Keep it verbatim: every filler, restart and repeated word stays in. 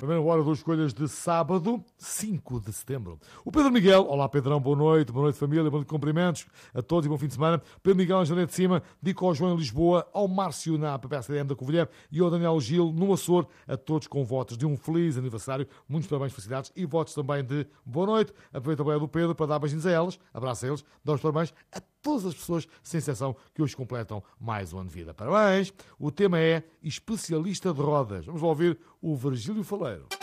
Primeira hora das escolhas de sábado, cinco de setembro. O Pedro Miguel, olá Pedrão, boa noite, boa noite família, bom cumprimentos a todos e bom fim de semana. Pedro Miguel em Janete de Cima, digo ao João em Lisboa, ao Márcio na P P S D M da Covilhã e ao Daniel Gil no Açor, a todos com votos de um feliz aniversário, muitos parabéns, felicidades e votos também de boa noite. Aproveito a boia do Pedro para dar beijinhos a elas, abraço a eles, dou os parabéns a todas as pessoas, sem exceção, que hoje completam mais um ano de vida. Parabéns! O tema é especialista de rodas. Vamos lá ouvir o Virgílio Faleiro.